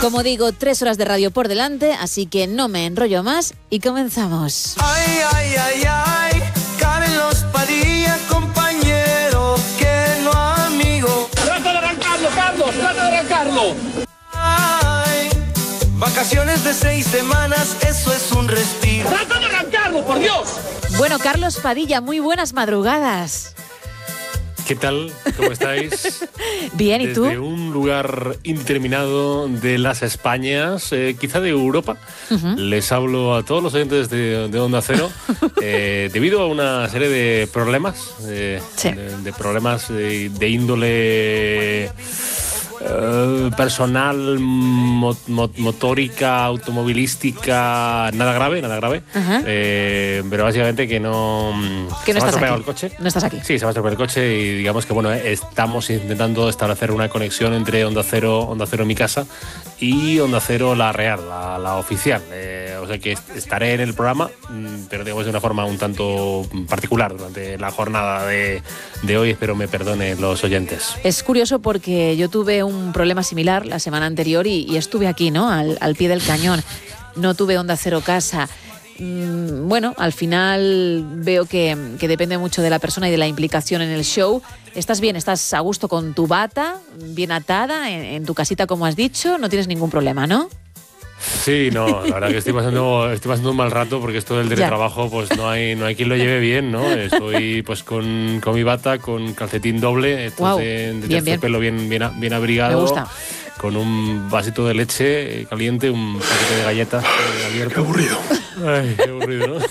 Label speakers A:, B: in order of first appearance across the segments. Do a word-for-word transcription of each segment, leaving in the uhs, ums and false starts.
A: Como digo, tres horas de radio por delante, así que no me enrollo más y comenzamos.
B: Ay, ay, ay, ay, Carlos Padilla, compañero, que no amigo.
C: ¡Trata de arrancarlo, Carlos! ¡Trata de arrancarlo!
B: Ay, vacaciones de seis semanas, eso es un respiro.
C: ¡Trata de arrancarlo, por Dios!
A: Bueno, Carlos Padilla, muy buenas madrugadas.
D: ¿Qué tal? ¿Cómo estáis?
A: Bien, ¿y tú?
D: Desde un lugar indeterminado de las Españas, eh, quizá de Europa, uh-huh. Les hablo a todos los oyentes de, de Onda Cero, eh, debido a una serie de problemas, eh, sí. de, de problemas de, de índole eh, personal, mo, mo, motórica, automovilística, nada grave, nada grave, uh-huh. eh, pero básicamente que no...
A: Que no
D: se
A: estás
D: me ha
A: aquí.
D: el coche.
A: No estás aquí.
D: Sí, se me ha estropeado el coche y digamos que bueno, estamos intentando establecer una conexión entre Onda Cero, Onda Cero mi casa y Onda Cero la real, la, la oficial. Eh, o sea que estaré en el programa, pero digamos de una forma un tanto particular durante la jornada de, de hoy. Espero me perdonen los oyentes.
A: Es curioso porque yo tuve un problema similar la semana anterior y, y estuve aquí, ¿no? Al, al pie del cañón. No tuve Onda Cero casa. Bueno, al final veo que, que depende mucho de la persona y de la implicación en el show. ¿Estás bien? ¿Estás a gusto con tu bata, bien atada, en, en tu casita como has dicho? No tienes ningún problema, ¿no?
D: Sí, no, la verdad que estoy pasando, estoy pasando un mal rato porque esto del teletrabajo pues no hay, no hay quien lo lleve bien, ¿no? Estoy pues con, con mi bata, con calcetín doble,
A: wow.
D: de, de
A: bien, bien.
D: pelo bien, bien, bien abrigado.
A: Me gusta.
D: Con un vasito de leche caliente, un paquete de galletas abierto.
E: Qué aburrido.
D: Ay, qué aburrido, ¿no?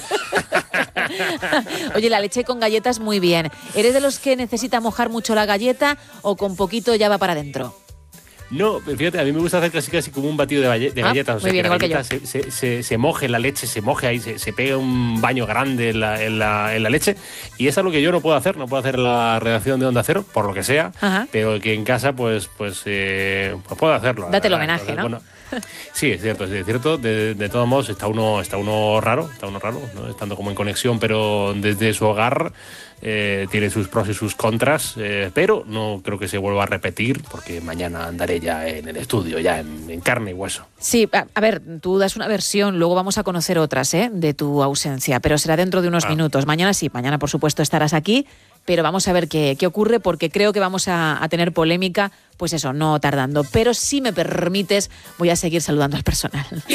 A: Oye, la leche con galletas muy bien. ¿Eres de los que necesita mojar mucho la galleta o con poquito ya va para adentro?
D: No, fíjate, a mí me gusta hacer casi casi como un batido de, balle- de
A: ah,
D: galletas. O sea,
A: muy bien,
D: que la
A: igual
D: galleta
A: que yo.
D: Se, se, se, se moje la leche, se moje ahí, se, se pega un baño grande en la, en, la, en la leche. Y es algo que yo no puedo hacer, no puedo hacer la redacción de Onda Cero, por lo que sea,
A: Ajá.
D: pero que en casa pues, pues, eh, pues puedo hacerlo.
A: Date el
D: verdad.
A: homenaje,
D: Entonces,
A: ¿no?
D: Bueno, sí, es cierto, es cierto. De, de todos modos, está uno, está uno raro, está uno raro, ¿no? Estando como en conexión, pero desde su hogar. Eh, tiene sus pros y sus contras, eh, pero no creo que se vuelva a repetir porque mañana andaré ya en el estudio, ya en, en carne y hueso.
A: Sí, a, a ver, tú das una versión, luego vamos a conocer otras, ¿eh? De tu ausencia, pero será dentro de unos ah. minutos. Mañana sí, mañana por supuesto estarás aquí, pero vamos a ver qué, qué ocurre porque creo que vamos a, a tener polémica, pues eso, no tardando. Pero si me permites, voy a seguir saludando al personal.